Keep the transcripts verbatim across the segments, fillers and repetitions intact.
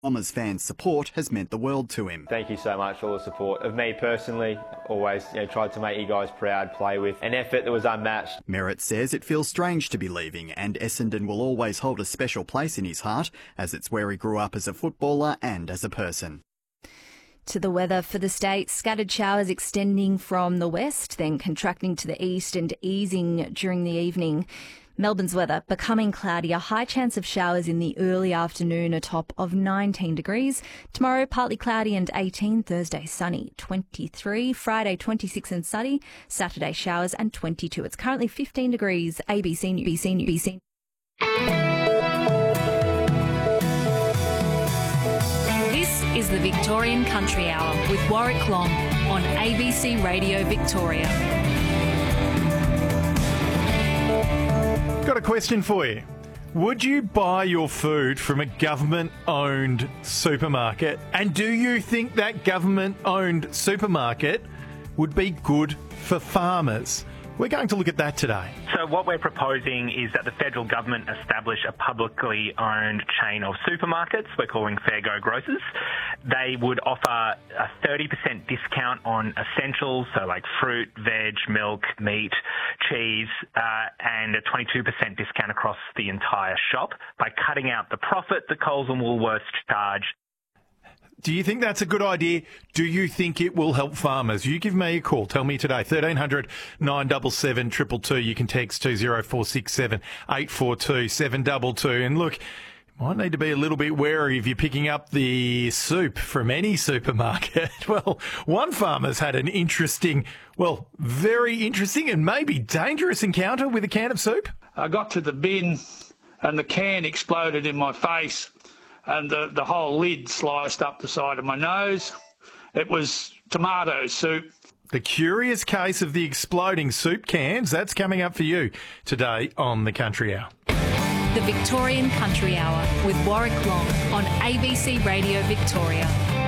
Bombers fans' support has meant the world to him. Thank you so much for all the support. Of me personally, always you know, tried to make you guys proud, play with an effort that was unmatched. Merritt says it feels strange to be leaving, and Essendon will always hold a special place in his heart, as it's where he grew up as a footballer and as a person. To the weather for the state, scattered showers extending from the west, then contracting to the east and easing during the evening. Melbourne's weather becoming cloudy, a high chance of showers in the early afternoon, a top of nineteen degrees. Tomorrow, partly cloudy and eighteen. Thursday, sunny, twenty-three. Friday, twenty-six and sunny. Saturday, showers and twenty-two. It's currently fifteen degrees. A B C News. B C News. B C. This is the Victorian Country Hour with Warwick Long on A B C Radio Victoria. Got a question for you. Would you buy your food from a government-owned supermarket? And do you think that government-owned supermarket would be good for farmers? We're going to look at that today. So what we're proposing is that the federal government establish a publicly owned chain of supermarkets we're calling Fair Go Grocers. They would offer a thirty percent discount on essentials, so like fruit, veg, milk, meat, cheese, uh, and a twenty-two percent discount across the entire shop by cutting out the profit that Coles and Woolworths charge. Do you think that's a good idea? Do you think it will help farmers? You give me a call. Tell me today. thirteen hundred nine seven seven two two two. You can text two zero four six seven eight four two seven two two. And look, you might need to be a little bit wary if you're picking up the soup from any supermarket. Well, one farmer's had an interesting, well, very interesting and maybe dangerous encounter with a can of soup. I got to the bin and the can exploded in my face. And the, the whole lid sliced up the side of my nose. It was tomato soup. The curious case of the exploding soup cans, that's coming up for you today on the Country Hour. The Victorian Country Hour with Warwick Long on A B C Radio Victoria.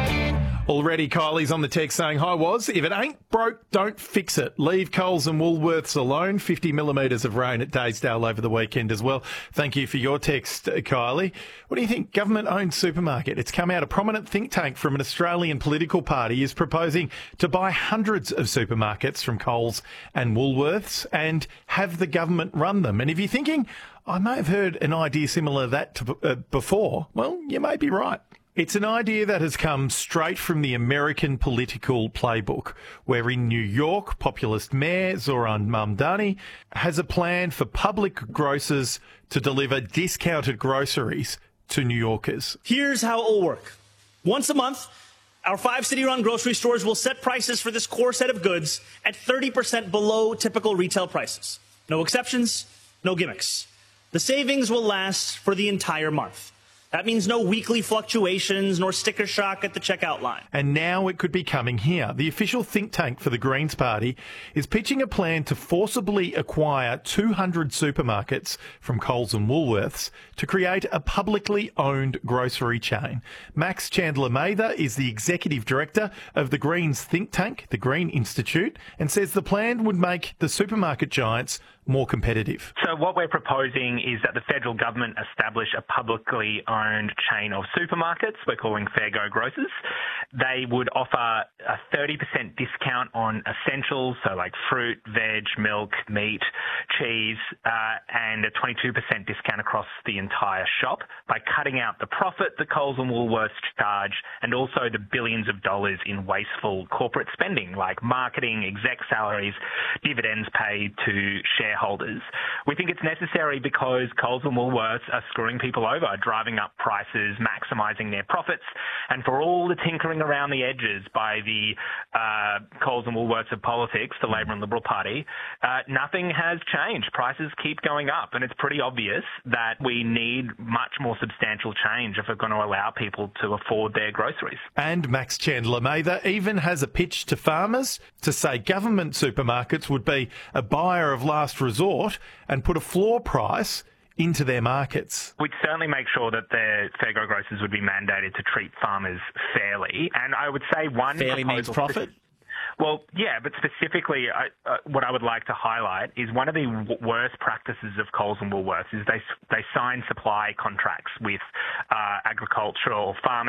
Already Kylie's on the text saying, hi Woz, if it ain't broke, don't fix it. Leave Coles and Woolworths alone. fifty millimetres of rain at Daysdale over the weekend as well. Thank you for your text, Kylie. What do you think? Government-owned supermarket. It's come out. A prominent think tank from an Australian political party is proposing to buy hundreds of supermarkets from Coles and Woolworths and have the government run them. And if you're thinking, I may have heard an idea similar to that to, uh, before, well, you may be right. It's an idea that has come straight from the American political playbook, where in New York, populist Mayor Zoran Mamdani has a plan for public grocers to deliver discounted groceries to New Yorkers. Here's how it will work. Once a month, our five city-run grocery stores will set prices for this core set of goods at thirty percent below typical retail prices. No exceptions, no gimmicks. The savings will last for the entire month. That means no weekly fluctuations nor sticker shock at the checkout line. And now it could be coming here. The official think tank for the Greens Party is pitching a plan to forcibly acquire two hundred supermarkets from Coles and Woolworths to create a publicly owned grocery chain. Max Chandler-Mather is the executive director of the Greens think tank, the Green Institute, and says the plan would make the supermarket giants more competitive. So what we're proposing is that the federal government establish a publicly owned chain of supermarkets we're calling Fair Go Grocers. They would offer a thirty percent discount on essentials, so like fruit, veg, milk, meat, cheese, uh, and a twenty-two percent discount across the entire shop by cutting out the profit that Coles and Woolworths charge and also the billions of dollars in wasteful corporate spending like marketing, exec salaries, dividends paid to shareholders. We think it's necessary because Coles and Woolworths are screwing people over, driving up prices, maximising their profits, and for all the tinkering around the edges by the uh, Coles and Woolworths of politics, the Labor and Liberal Party, uh, nothing has changed. Prices keep going up, and it's pretty obvious that we need much more substantial change if we're going to allow people to afford their groceries. And Max Chandler-Mather even has a pitch to farmers to say government supermarkets would be a buyer of last resort and put a floor price into their markets. We'd certainly make sure that the Fair Go Grocers would be mandated to treat farmers fairly. And I would say one fairly means profit? Well, yeah, but specifically I, uh, what I would like to highlight is one of the w- worst practices of Coles and Woolworths is they they sign supply contracts with uh, agricultural farmers